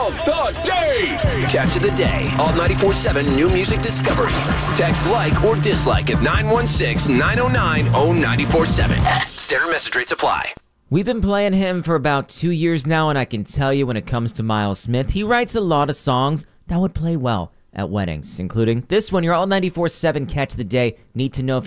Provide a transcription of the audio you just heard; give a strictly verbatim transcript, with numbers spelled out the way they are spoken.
of the day. Catch of the day. Alt ninety-four point seven New Music Discovery. Text like or dislike at nine one six, nine oh nine, oh nine four seven. Standard message rates apply. We've been playing him for about two years now, and I can tell you when it comes to Miles Smith, he writes a lot of songs that would play well at weddings, including this one, your Alt ninety-four point seven Catch of the Day. Need to know if